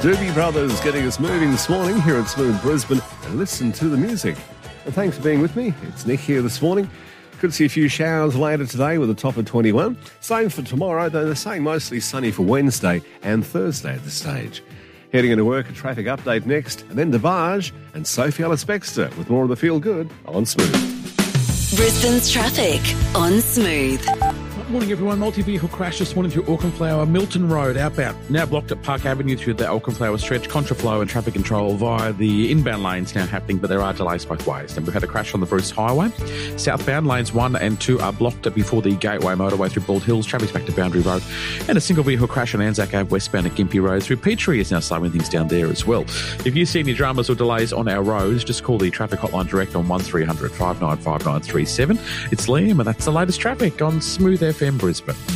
Doobie Brothers getting us moving this morning here at Smooth Brisbane, and listen to the music. And thanks for being with me. It's Nick here this morning. Could see a few showers later today with a top of 21. Same for tomorrow, though they're saying mostly sunny for Wednesday and Thursday at this stage. Heading into work, a traffic update next, and then DeBarge and Sophie Ellis-Bextor with more of the Feel Good on Smooth. Brisbane's traffic on Smooth. Good morning, everyone. Multi-vehicle crash this morning through Auckland Flower, Milton Road, outbound. Now blocked at Park Avenue through the Auckland Flower stretch. Contraflow and traffic control via the inbound lanes now happening, but there are delays both ways. And we've had a crash on the Bruce Highway. Southbound lanes 1 and 2 are blocked before the Gateway motorway through Bald Hills. Traffic's back to Boundary Road. And a single vehicle crash on Anzac Ave westbound at Gympie Road through Petrie is now slowing things down there as well. If you see any dramas or delays on our roads, just call the traffic hotline direct on 1300 595937. It's Liam, and that's the latest traffic on Smooth FM Brisbane.